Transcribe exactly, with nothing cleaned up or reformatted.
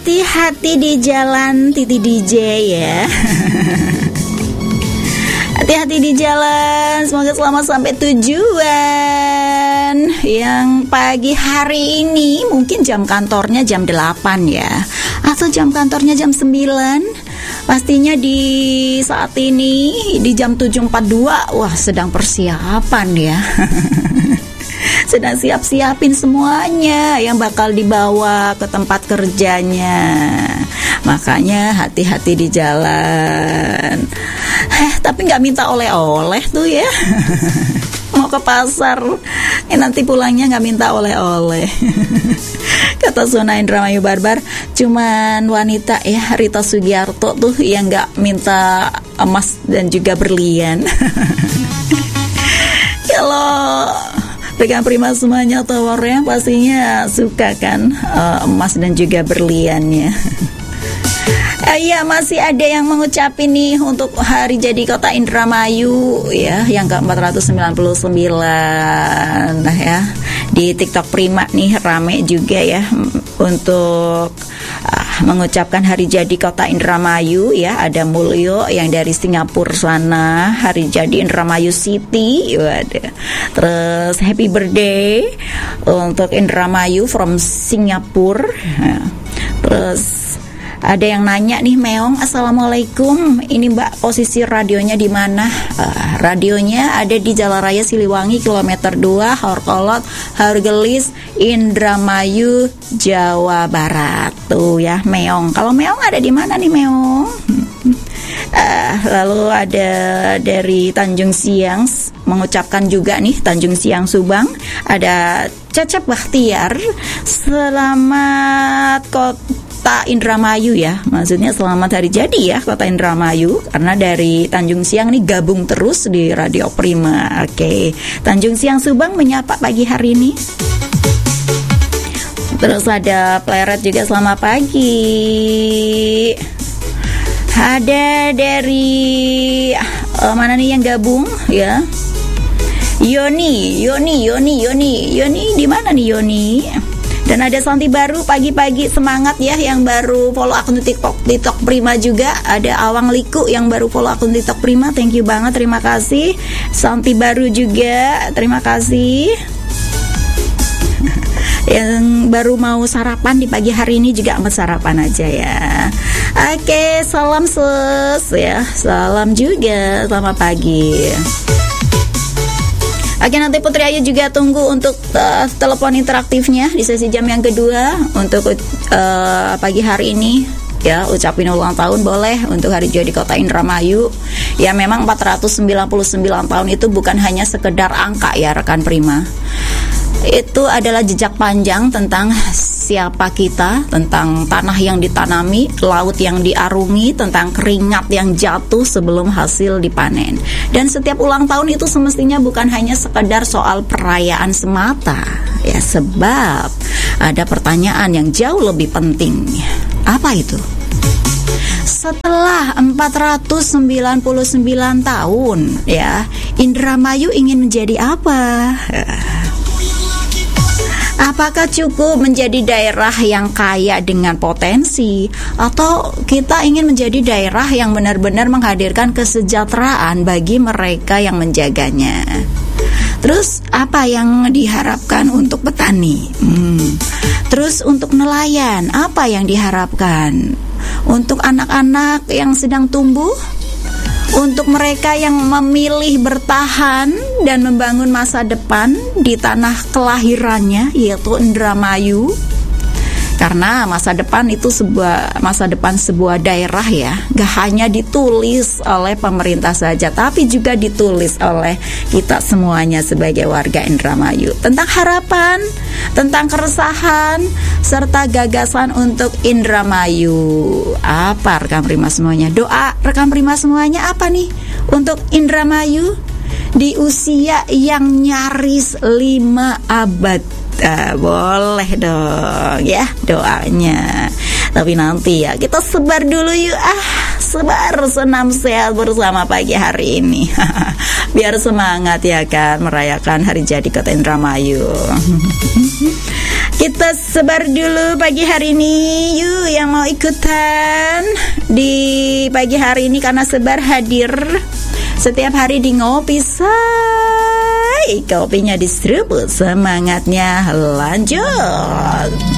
Hati-hati di jalan Titi D J ya. Hati-hati di jalan, semoga selamat sampai tujuan. Yang pagi hari ini mungkin jam kantornya jam delapan ya, atau jam kantornya jam sembilan. Pastinya di saat ini di jam tujuh empat puluh dua, wah sedang persiapan ya. Sedang siap-siapin semuanya yang bakal dibawa ke tempat kerjanya. Makanya hati-hati di jalan. Eh, tapi gak minta oleh-oleh tuh ya. Mau ke pasar, eh, nanti pulangnya gak minta oleh-oleh. Kata Sona Indramayu Barbar, cuman wanita ya, Rita Sugiarto tuh yang gak minta emas dan juga berlian. Kalau rekan Prima semuanya towernya pastinya suka kan uh, emas dan juga berliannya. Iya, masih ada yang mengucapin nih untuk hari jadi Kota Indramayu ya, yang ke empat ratus sembilan puluh sembilan. Nah ya, di TikTok Prima nih rame juga ya untuk uh, mengucapkan hari jadi Kota Indramayu ya. Ada Mulyo yang dari Singapura sana, hari jadi Indramayu City. Waduh. Terus happy birthday untuk Indramayu from Singapura. Nah, terus ada yang nanya nih, Meong, assalamualaikum. Ini Mbak, posisi radionya di mana? Uh, radionya ada di Jalan Raya Siliwangi, kilometer dua, Horkolot, Hargelis, Indramayu, Jawa Barat. Tuh ya, Meong. Kalau Meong ada di mana nih, Meong? Uh, lalu ada dari Tanjung Siang mengucapkan juga nih, Tanjung Siang Subang. Ada Cecep Bahtiar, selamat kota Indramayu ya, maksudnya selamat hari jadi ya Kota Indramayu, karena dari Tanjung Siang nih gabung terus di Radio Prima. Oke, Tanjung Siang Subang menyapa pagi hari ini. Terus ada Pleret juga, selamat pagi. Ada dari uh, mana nih yang gabung ya? Yoni, Yoni, Yoni, Yoni, Yoni di mana nih Yoni? Dan ada Santi baru, pagi-pagi semangat ya yang baru follow akun TikTok TikTok Prima juga. Ada Awang Liku yang baru follow akun TikTok Prima. Thank you banget, terima kasih. Santi baru juga, terima kasih. Yang baru mau sarapan di pagi hari ini juga amat sarapan aja ya. Oke, salam sus ya. Salam juga, selamat pagi. Oke, nanti Putri Ayu juga tunggu untuk uh, telepon interaktifnya di sesi jam yang kedua untuk uh, pagi hari ini ya. Ucapin ulang tahun boleh untuk hari jadi Kota Indramayu. Ya, memang empat ratus sembilan puluh sembilan tahun itu bukan hanya sekedar angka ya rekan Prima. Itu adalah jejak panjang tentang siapa kita, tentang tanah yang ditanami, laut yang diarungi, tentang keringat yang jatuh sebelum hasil dipanen. Dan setiap ulang tahun itu semestinya bukan hanya sekedar soal perayaan semata ya, sebab ada pertanyaan yang jauh lebih penting. Apa itu? Setelah empat ratus sembilan puluh sembilan tahun ya, Indramayu ingin menjadi apa? Apakah cukup menjadi daerah yang kaya dengan potensi, atau kita ingin menjadi daerah yang benar-benar menghadirkan kesejahteraan bagi mereka yang menjaganya? Terus apa yang diharapkan untuk petani? Hmm. Terus untuk nelayan, apa yang diharapkan? Untuk anak-anak yang sedang tumbuh? Untuk mereka yang memilih bertahan dan membangun masa depan di tanah kelahirannya, yaitu Indramayu. Karena masa depan itu sebuah masa depan sebuah daerah ya, gak hanya ditulis oleh pemerintah saja, tapi juga ditulis oleh kita semuanya sebagai warga Indramayu. Tentang harapan, tentang keresahan, serta gagasan untuk Indramayu. Apa rekan Prima semuanya? Doa rekan Prima semuanya apa nih untuk Indramayu di usia yang nyaris lima abad? Uh, boleh dong ya doanya. Tapi nanti ya kita sebar dulu yuk, ah sebar senam sehat bersama pagi hari ini. Biar semangat ya kan merayakan hari jadi Kota Indramayu. Kita sebar dulu pagi hari ini. Yuk yang mau ikutan di pagi hari ini, karena sebar hadir setiap hari di Ngopi Say. Kopinya diseruput, semangatnya lanjut.